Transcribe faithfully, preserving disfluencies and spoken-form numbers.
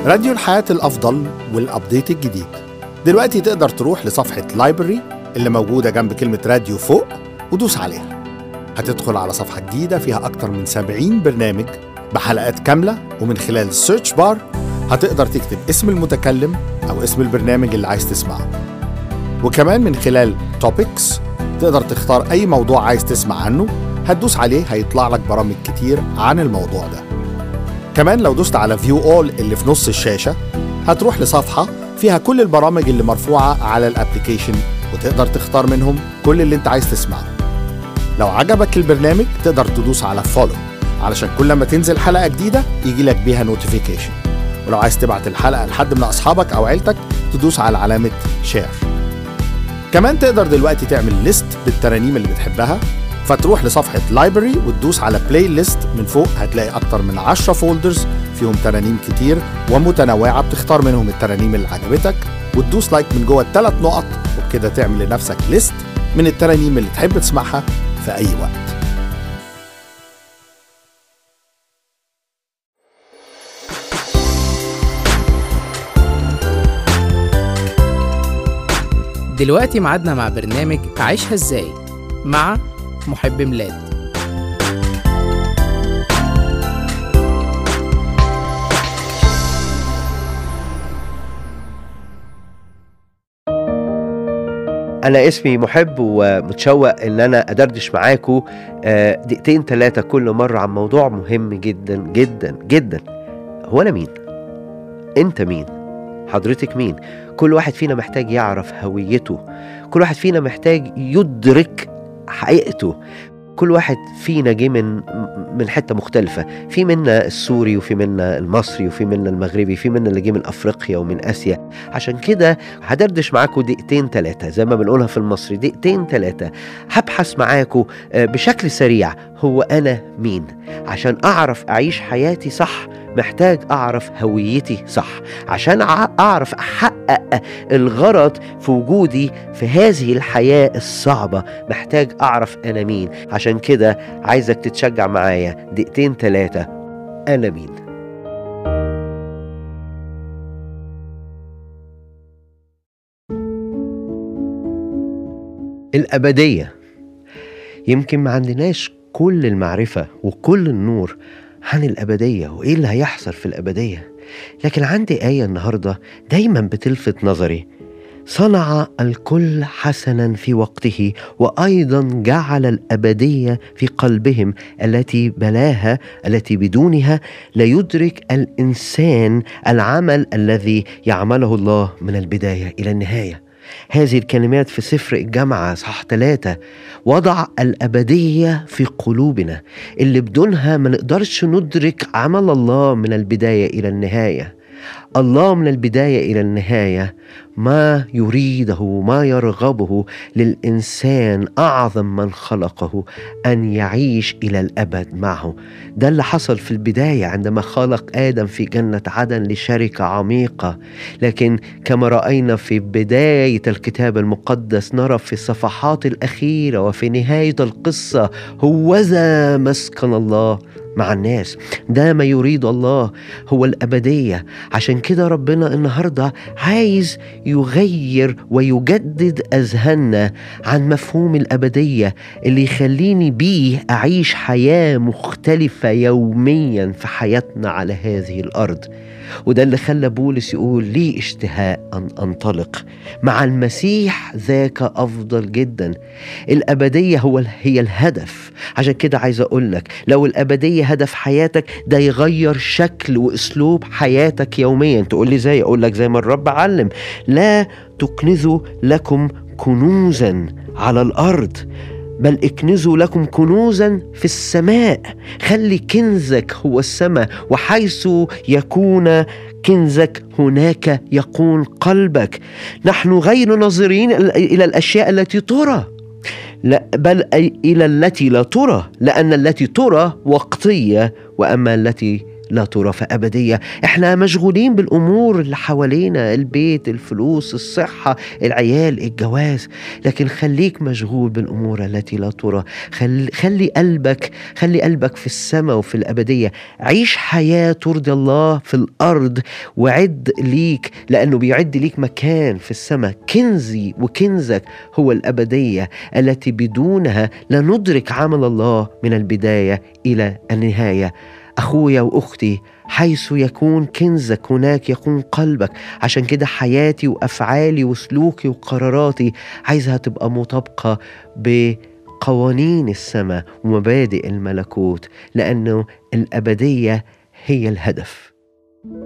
راديو الحياة الأفضل والأبديت الجديد. دلوقتي تقدر تروح لصفحة لايبرري اللي موجودة جنب كلمة راديو فوق ودوس عليها. هتدخل على صفحة جديدة فيها أكتر من سبعين برنامج بحلقات كاملة، ومن خلال السيرش بار هتقدر تكتب اسم المتكلم أو اسم البرنامج اللي عايز تسمعه. وكمان من خلال توبكس تقدر تختار أي موضوع عايز تسمع عنه، هتدوس عليه هيطلع لك برامج كتير عن الموضوع ده. كمان لو دوست على فيو اول اللي في نص الشاشة هتروح لصفحة فيها كل البرامج اللي مرفوعة على الابليكيشن، وتقدر تختار منهم كل اللي انت عايز تسمعه. لو عجبك البرنامج تقدر تدوس على فولو علشان كل ما تنزل حلقة جديدة يجي لك بيها نوتيفيكيشن. ولو عايز تبعت الحلقة لحد من أصحابك أو عيلتك تدوس على علامة شير. كمان تقدر دلوقتي تعمل ليست بالترانيم اللي بتحبها، فتروح لصفحة لايبرري وتدوس على بلاي ليست. من فوق هتلاقي أكتر من عشرة فولدرز فيهم ترانيم كتير ومتنوعة، بتختار منهم الترانيم اللي عجبتك وتدوس لايك من جوه الثلاث نقط، وبكده تعمل لنفسك ليست من الترانيم اللي تحب تسمعها في أي وقت. دلوقتي معادنا مع برنامج عيشها ازاي مع محب ميلاد. أنا اسمي محب ومتشوق إن أنا أدردش معاكم دقيقتين ثلاثة كل مرة عن موضوع مهم جدا جدا جدا. هو أنا مين؟ أنت مين؟ حضرتك مين؟ كل واحد فينا محتاج يعرف هويته، كل واحد فينا محتاج يدرك حقيقته. كل واحد فينا جه من من حته مختلفه، في منا السوري وفي منا المصري وفي منا المغربي، في منا اللي جه من افريقيا ومن اسيا. عشان كده هدردش معاكم دقيقتين ثلاثه زي ما بنقولها في المصري، دقيقتين ثلاثه هبحث معاكم بشكل سريع هو انا مين. عشان اعرف اعيش حياتي صح محتاج أعرف هويتي صح. عشان أعرف أحقق الغرض في وجودي في هذه الحياة الصعبة محتاج أعرف أنا مين. عشان كده عايزك تتشجع معايا دقيقتين ثلاثة. أنا مين؟ الأبدية. يمكن ما عندناش كل المعرفة وكل النور عن الأبدية وإيه اللي هيحصل في الأبدية، لكن عندي آية النهاردة دايما بتلفت نظري: صنع الكل حسنا في وقته وأيضا جعل الأبدية في قلبهم التي بلاها التي بدونها لا يدرك الإنسان العمل الذي يعمله الله من البداية إلى النهاية. هذه الكلمات في سفر الجامعة صح ثلاثة. وضع الأبدية في قلوبنا اللي بدونها ما نقدرش ندرك عمل الله من البداية إلى النهاية. الله من البداية إلى النهاية ما يريده ما يرغبه للإنسان أعظم من خلقه أن يعيش إلى الأبد معه. ده اللي حصل في البداية عندما خلق آدم في جنة عدن لشركة عميقة. لكن كما رأينا في بداية الكتاب المقدس نرى في الصفحات الأخيرة وفي نهاية القصة هوذا مسكن الله مع الناس. ده ما يريد الله هو الأبدية. عشان كده ربنا النهاردة عايز يغير ويجدد أذهاننا عن مفهوم الأبدية اللي يخليني بيه أعيش حياة مختلفة يوميا في حياتنا على هذه الأرض. وده اللي خلى بولس يقول لي اشتهاء أن أنطلق مع المسيح ذاك أفضل جدا. الأبدية هو هي الهدف. عشان كده عايز أقول لك لو الأبدية هدف حياتك ده يغير شكل وأسلوب حياتك يوميا. تقول لي زي أقول لك زي ما الرب علم: لا تكنزوا لكم كنوزا على الأرض بل اكنزوا لكم كنوزا في السماء. خلي كنزك هو السماء، وحيث يكون كنزك هناك يكون قلبك. نحن غير ناظرين إلى الأشياء التي ترى لا بل إلى التي لا ترى، لأن التي ترى وقتية وأما التي لا ترى، فأبدية. احنا مشغولين بالأمور اللي حوالينا، البيت، الفلوس، الصحة، العيال، الجواز، لكن خليك مشغول بالأمور التي لا ترى. خلي, خلي قلبك خلي قلبك في السماء وفي الأبدية. عيش حياة ترضي الله في الأرض، وعد ليك، لأنه بيعد ليك مكان في السماء. كنزي وكنزك هو الأبدية التي بدونها لا ندرك عمل الله من البداية إلى النهاية. أخويا وأختي، حيث يكون كنزك هناك يكون قلبك. عشان كده حياتي وأفعالي وسلوكي وقراراتي عايزها تبقى مطابقة بقوانين السماء ومبادئ الملكوت، لأنه الأبدية هي الهدف.